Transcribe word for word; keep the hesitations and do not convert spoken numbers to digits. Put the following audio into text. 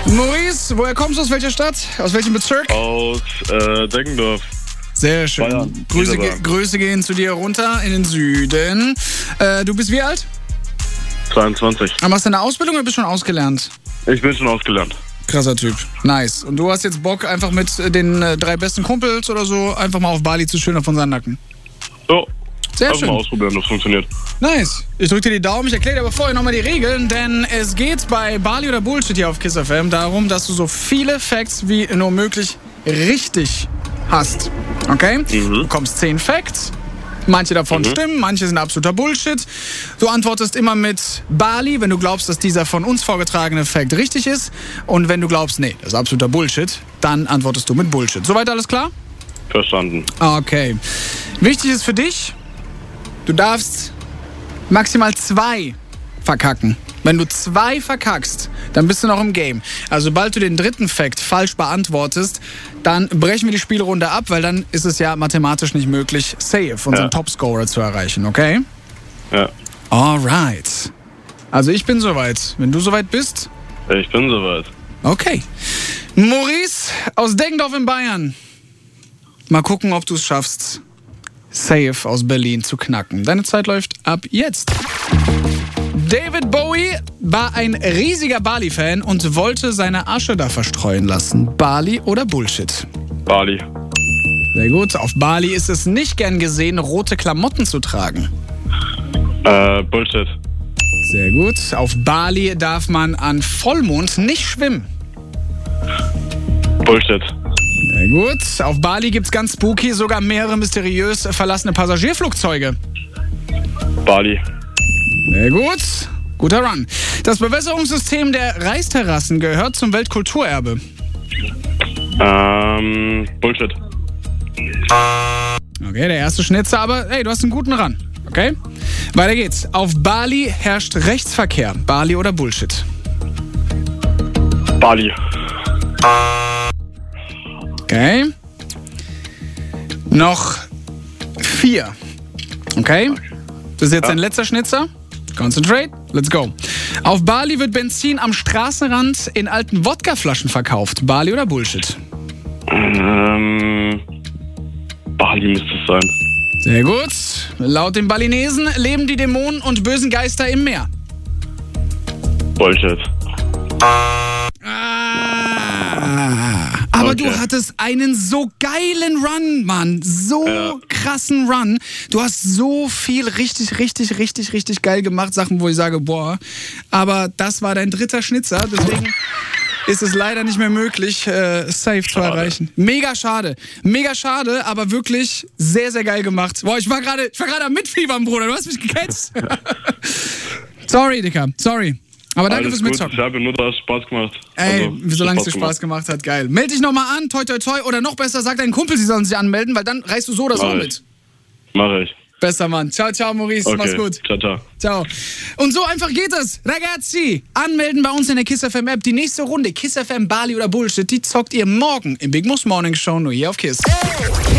Maurice, woher kommst du? Aus welcher Stadt? Aus welchem Bezirk? Aus äh, Deggendorf. Sehr schön. Bayern. Grüße, ge Grüße gehen zu dir runter in den Süden. Äh, du bist wie alt? zweiundzwanzig. Aber machst du eine Ausbildung oder bist du schon ausgelernt? Ich bin schon ausgelernt. Krasser Typ. Nice. Und du hast jetzt Bock, einfach mit den äh, drei besten Kumpels oder so, einfach mal auf Bali zu chillen auf von Nacken. So. Sehr Einfach schön. mal ausprobieren, ob das funktioniert. Nice. Ich drücke dir die Daumen. Ich erkläre dir aber vorher nochmal die Regeln, denn es geht bei Bali oder Bullshit hier auf Kiss F M darum, dass du so viele Facts wie nur möglich richtig hast. Okay? Mhm. Du bekommst zehn Facts. Manche davon mhm. stimmen, manche sind absoluter Bullshit. Du antwortest immer mit Bali, wenn du glaubst, dass dieser von uns vorgetragene Fact richtig ist. Und wenn du glaubst, nee, das ist absoluter Bullshit, dann antwortest du mit Bullshit. Soweit alles klar? Verstanden. Okay. Wichtig ist für dich, du darfst maximal zwei verkacken. Wenn du zwei verkackst, dann bist du noch im Game. Also sobald du den dritten Fact falsch beantwortest, dann brechen wir die Spielrunde ab, weil dann ist es ja mathematisch nicht möglich, safe unseren ja. Topscorer zu erreichen, okay? Ja. Alright. Also ich bin soweit. Wenn du soweit bist? Ich bin soweit. Okay. Maurice aus Deggendorf in Bayern. Mal gucken, ob du es schaffst, safe aus Berlin zu knacken. Deine Zeit läuft ab jetzt. David Bowie war ein riesiger Bali-Fan und wollte seine Asche da verstreuen lassen. Bali oder Bullshit? Bali. Sehr gut. Auf Bali ist es nicht gern gesehen, rote Klamotten zu tragen. Äh, Bullshit. Sehr gut. Auf Bali darf man an Vollmond nicht schwimmen. Bullshit. Sehr gut. Auf Bali gibt's ganz spooky sogar mehrere mysteriös verlassene Passagierflugzeuge. Bali. Sehr gut. Guter Run. Das Bewässerungssystem der Reisterrassen gehört zum Weltkulturerbe. Ähm, Bullshit. Okay, der erste Schnitzer, aber hey, du hast einen guten Run. Okay? Weiter geht's. Auf Bali herrscht Rechtsverkehr. Bali oder Bullshit? Bali. Okay. Noch vier. Okay? Das ist jetzt Ja. dein letzter Schnitzer. Concentrate. Let's go. Auf Bali wird Benzin am Straßenrand in alten Wodkaflaschen verkauft. Bali oder Bullshit? Ähm, Bali müsste es sein. Sehr gut. Laut den Balinesen leben die Dämonen und bösen Geister im Meer. Bullshit. Ah, aber Okay. du hattest einen so geilen Run, Mann. So Ja. krassen Run. Du hast so viel richtig, richtig, richtig, richtig geil gemacht. Sachen, wo ich sage, boah. Aber das war dein dritter Schnitzer. Deswegen ist es leider nicht mehr möglich, äh, safe zu erreichen. Mega schade. Mega schade, aber wirklich sehr, sehr geil gemacht. Boah, ich war gerade ich war gerade am Mitfiebern, Bruder. Du hast mich gecatcht. Sorry, Dicker. Sorry. Aber danke Alles fürs gut. Mitzocken. Ich habe nur, dass es Spaß gemacht. Ey, Also, solange es dir Spaß gemacht hat, geil. Meld dich nochmal an, toi toi toi, oder noch besser, sag deinen Kumpel, sie sollen sich anmelden, weil dann reißt du so oder so Mach ich. mit. Mache ich. Bester Mann. Ciao, ciao, Maurice. Okay. Mach's gut. Ciao, ciao. Ciao. Und so einfach geht es. Ragazzi, anmelden bei uns in der Kiss F M App. Die nächste Runde, Kiss F M, Bali oder Bullshit, die zockt ihr morgen im Big Moose Morning Show, nur hier auf Kiss.